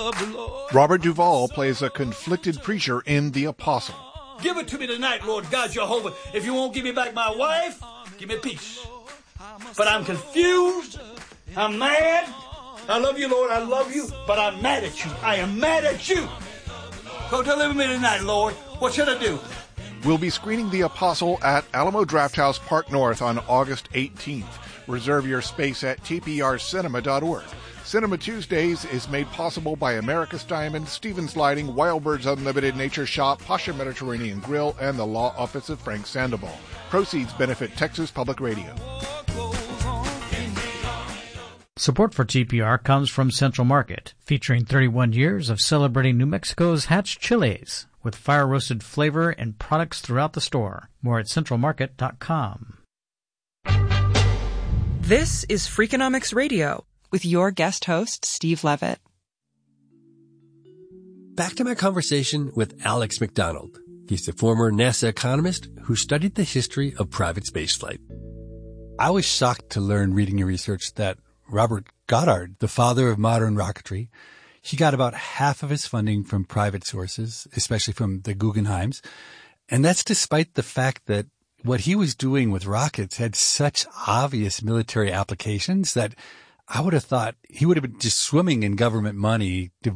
Robert Duvall plays a conflicted preacher in The Apostle. Give it to me tonight, Lord God Jehovah. If you won't give me back my wife, give me peace. But I'm confused. I'm mad. I love you, Lord. I love you. But I'm mad at you. I am mad at you. So deliver me tonight, Lord. What should I do? We'll be screening The Apostle at Alamo Drafthouse Park North on August 18th. Reserve your space at tprcinema.org. Cinema Tuesdays is made possible by America's Diamond, Stevens Lighting, Wild Birds Unlimited Nature Shop, Pasha Mediterranean Grill, and the Law Office of Frank Sandoval. Proceeds benefit Texas Public Radio. Support for TPR comes from Central Market, featuring 31 years of celebrating New Mexico's Hatch Chiles, with fire-roasted flavor and products throughout the store. More at centralmarket.com. This is Freakonomics Radio with your guest host, Steve Levitt. Back to my conversation with Alex McDonald. He's the former NASA economist who studied the history of private spaceflight. I was shocked to learn, reading your research, that Robert Goddard, the father of modern rocketry, he got about half of his funding from private sources, especially from the Guggenheims. And that's despite the fact that what he was doing with rockets had such obvious military applications that I would have thought he would have been just swimming in government money